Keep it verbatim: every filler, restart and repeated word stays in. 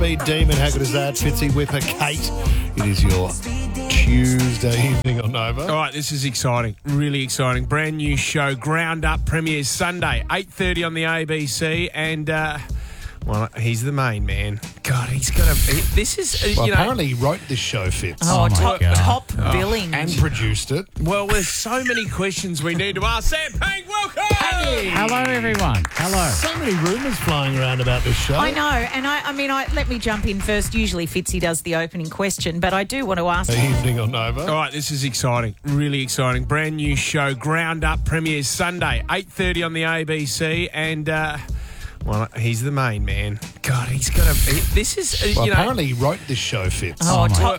Speed Demon, how good is that? Fitzy Whipper, Kate. It is your Tuesday evening on Nova. All right, this is exciting, really exciting. Brand new show, Ground Up, premieres Sunday, eight thirty on the A B C, and, uh, well, he's the main man. God, he's got a... This is, uh, Well, you know... apparently he wrote this show, Fitz. Oh, Oh, my top, God. top billing. And produced it. Well, there's so many questions we need to ask. Sam Pang, welcome! Hello, everyone. Hello. So many rumours flying around about this show. I know, and I, I mean, I, let me jump in first. Usually Fitzy does the opening question, but I do want to ask... Evening on Nova. All right, this is exciting, really exciting. Brand new show, Ground Up, premieres Sunday, eight thirty on the A B C, and, uh, well, he's the main man. God, he's got a... This is, uh, Well, you know... apparently he wrote this show, Fitz. Oh, Oh, my top,